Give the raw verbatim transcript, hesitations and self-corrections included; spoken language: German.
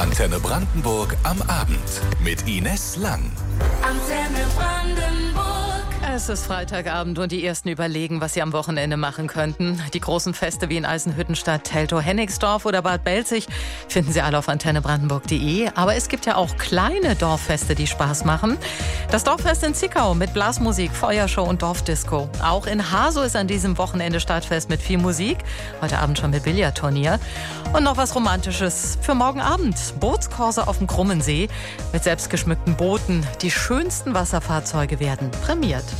Antenne Brandenburg am Abend mit Ines Lang. Antenne Brandenburg. Es ist Freitagabend und die Ersten überlegen, was sie am Wochenende machen könnten. Die großen Feste wie in Eisenhüttenstadt, Teltow, Hennigsdorf oder Bad Belzig finden Sie alle auf antenne brandenburg punkt de. Aber es gibt ja auch kleine Dorffeste, die Spaß machen. Das Dorffest in Zickau mit Blasmusik, Feuershow und Dorfdisco. Auch in Hasow ist an diesem Wochenende Stadtfest mit viel Musik. Heute Abend schon mit Billardturnier. Und noch was Romantisches für morgen Abend. Bootskurse auf dem Krummensee mit selbstgeschmückten Booten. Die schönsten Wasserfahrzeuge werden prämiert.